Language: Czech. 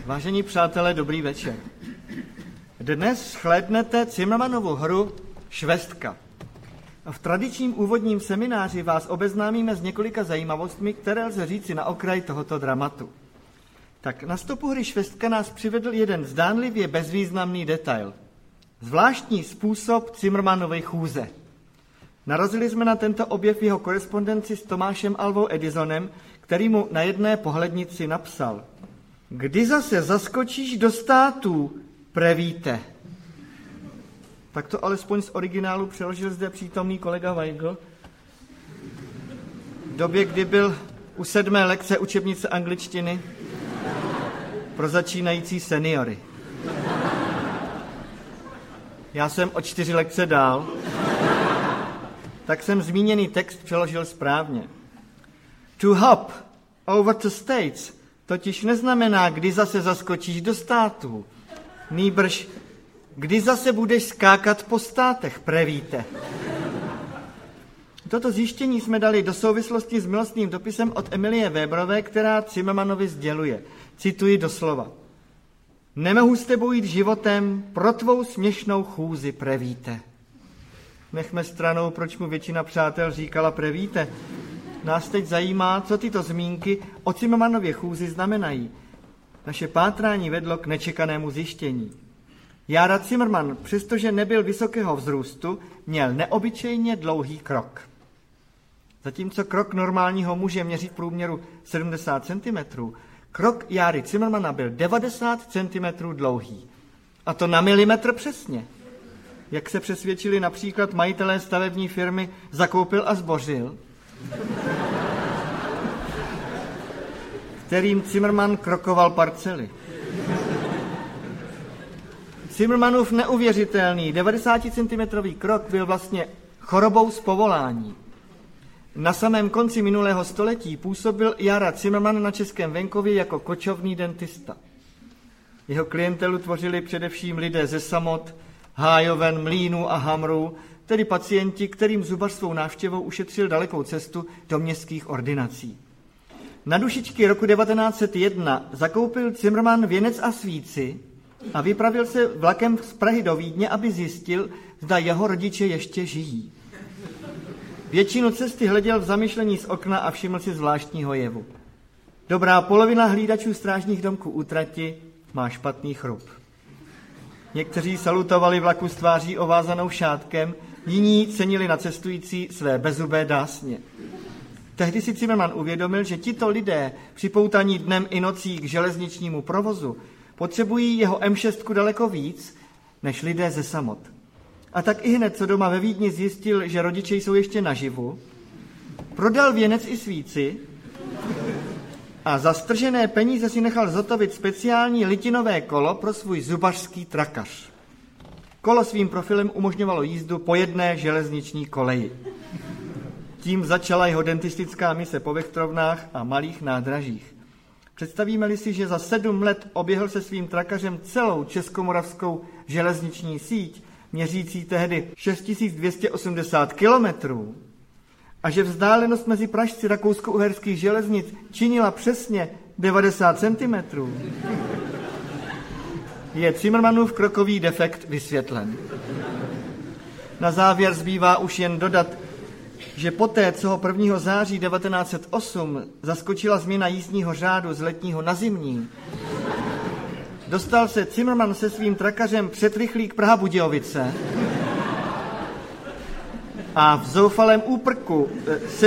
Vážení přátelé, dobrý večer. Dnes shlédnete Zimmermannovu hru Švestka. V tradičním úvodním semináři vás obeznámíme s několika zajímavostmi, které lze říci na okraj tohoto dramatu. Tak na stopu hry Švestka nás přivedl jeden zdánlivě bezvýznamný detail. Zvláštní způsob Zimmermannovy chůze. Narazili jsme na tento objev jeho korespondenci s Tomášem Alvou Edisonem, který mu na jedné pohlednici napsal: Kdy zase zaskočíš do států, prevíte. Tak to alespoň z originálu přeložil zde přítomný kolega Weigl v době, kdy byl u 7. lekce učebnice angličtiny pro začínající seniory. Já jsem o 4 lekce dál, tak jsem zmíněný text přeložil správně. To hop over to states totiž neznamená, kdy zase zaskočíš do států. Nýbrž, kdy zase budeš skákat po státech, prevíte. Toto zjištění jsme dali do souvislosti s milostným dopisem od Emilie Weberové, která Zimmermannovi sděluje. Cituji doslova. Nemohu s tebou jít životem, pro tvou směšnou chůzi, prevíte. Nechme stranou, proč mu většina přátel říkala prevíte. Nás teď zajímá, co tyto zmínky o Zimmermannově chůzi znamenají. Naše pátrání vedlo k nečekanému zjištění. Jára Zimmermann, přestože nebyl vysokého vzrůstu, měl neobyčejně dlouhý krok. Zatímco krok normálního muže měří v průměru 70 cm, krok Járy Zimmermanna byl 90 cm dlouhý. A to na milimetr přesně. Jak se přesvědčili například majitelé stavební firmy Zakoupil a Zbořil, kterým Zimmermann krokoval parcely. Zimmermannův neuvěřitelný 90 cm krok byl vlastně chorobou z povolání. Na samém konci minulého století působil Jára Zimmermann na českém venkově jako kočovný dentista. Jeho klientelu tvořili především lidé ze Samot, Hájoven, Mlýnů a Hamrů, tedy pacienti, kterým zubař svou návštěvou ušetřil dalekou cestu do městských ordinací. Na dušičky roku 1901 zakoupil Zimmermann věnec a svíci a vypravil se vlakem z Prahy do Vídně, aby zjistil, zda jeho rodiče ještě žijí. Většinu cesty hleděl v zamyšlení z okna a všiml si zvláštního jevu. Dobrá polovina hlídačů strážních domků u trati má špatný chrup. Někteří salutovali vlaku s tváří ovázanou šátkem, jiní cenili na cestující své bezzubé dásně. Tehdy si Zimmermann uvědomil, že tito lidé, připoutaní dnem i nocí k železničnímu provozu, potřebují jeho M6 daleko víc, než lidé ze Samot. A tak i hned, co doma ve Vídni zjistil, že rodiče jsou ještě naživu, prodal věnec i svíci a za stržené peníze si nechal zhotovit speciální litinové kolo pro svůj zubařský trakař. Kolo svým profilem umožňovalo jízdu po jedné železniční koleji. Tím začala jeho dentistická mise po vechtrovnách a malých nádražích. Představíme-li si, že za 7 let oběhl se svým trakařem celou českomoravskou železniční síť, měřící tehdy 6280 kilometrů, a že vzdálenost mezi pražci rakousko-uherských železnic činila přesně 90 cm, je Zimmermannův krokový defekt vysvětlen. Na závěr zbývá už jen dodat, že poté, co ho 1. září 1908 zaskočila změna jízdního řádu z letního na zimní, dostal se Zimmermann se svým trakařem před rychlík Praha-Budějovice a v zoufalém úprku se